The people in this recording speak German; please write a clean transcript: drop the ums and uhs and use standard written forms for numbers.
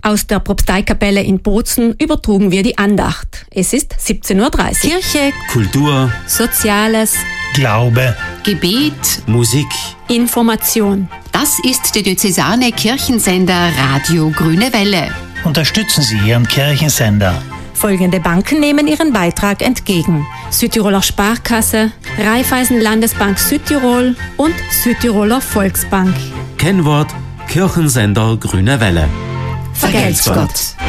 Aus der Propsteikapelle in Bozen übertrugen wir die Andacht. Es ist 17:30 Uhr. Kirche, Kultur, Soziales, Glaube, Gebet, Musik. Information. das ist der diözesane Kirchensender Radio Grüne Welle. unterstützen Sie Ihren Kirchensender. Folgende Banken nehmen ihren Beitrag entgegen: Südtiroler Sparkasse, Raiffeisen Landesbank Südtirol und Südtiroler Volksbank. Kennwort: Kirchensender Grüne Welle. Vergelt's Gott.